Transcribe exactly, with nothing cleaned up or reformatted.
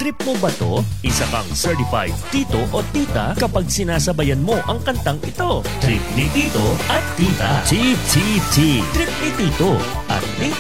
Trip mo ba to? Isa kang certified tito o tita kapag sinasabayan mo ang kantang ito. Trip ni Tito at Tita. T T T. Trip ni Tito.